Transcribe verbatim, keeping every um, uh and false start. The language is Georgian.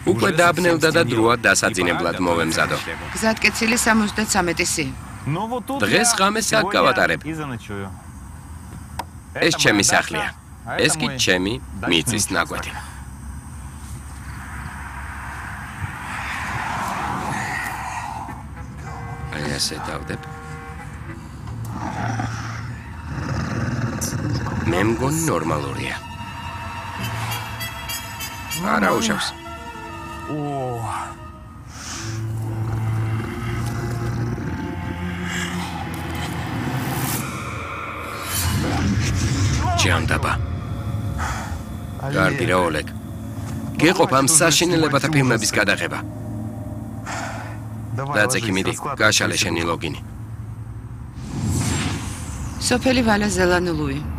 უკვე დააბნევდა და დროა დასაძინებლად მოვემზადო. გზატკეცილი სამოცდათსამეტი. დღეს ღამეს აქ გავატარებ. ეს ჩემი სახლია. ეს კი ჩემი მიწის ნაკვეთი. აი ასე დავდებ. მე მგონი ნორმალურია. არა უშავს. ჯანდაბა. გარდი რა ოლეგ. გეყოფ ამ საშინელებათა ფილმების გადაღება. დაწეკი მიდი, გაშალე შენი ლოგინი. სოფელი ვალა ზელანულუი.